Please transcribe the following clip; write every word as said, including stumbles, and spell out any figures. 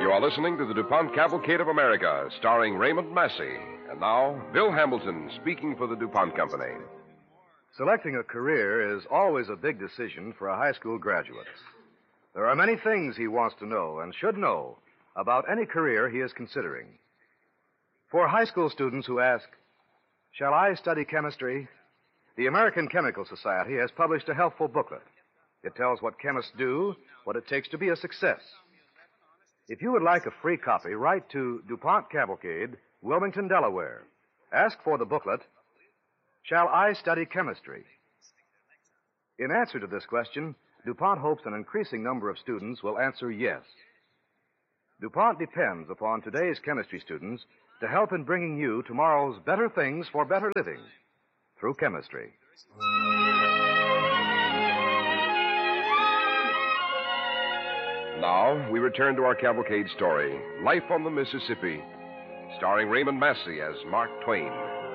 You are listening to the DuPont Cavalcade of America, starring Raymond Massey. And now, Bill Hamilton speaking for the DuPont Company. Selecting a career is always a big decision for a high school graduate. There are many things he wants to know and should know about any career he is considering. For high school students who ask, shall I study chemistry? The American Chemical Society has published a helpful booklet. It tells what chemists do, what it takes to be a success. If you would like a free copy, write to DuPont Cavalcade, Wilmington, Delaware. Ask for the booklet, Shall I Study Chemistry? In answer to this question, DuPont hopes an increasing number of students will answer yes. DuPont depends upon today's chemistry students to help in bringing you tomorrow's better things for better living through chemistry. Now, we return to our cavalcade story, Life on the Mississippi, starring Raymond Massey as Mark Twain.